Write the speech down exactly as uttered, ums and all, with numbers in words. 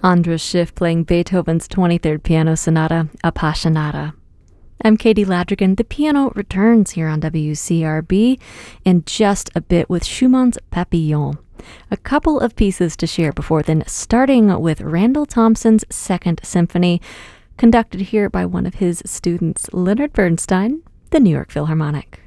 Andras Schiff playing Beethoven's twenty-third Piano Sonata, Appassionata. I'm Katie Ladrigan. The piano returns here on W C R B in just a bit with Schumann's Papillon. A couple of pieces to share before then, starting with Randall Thompson's Second Symphony, conducted here by one of his students, Leonard Bernstein, the New York Philharmonic.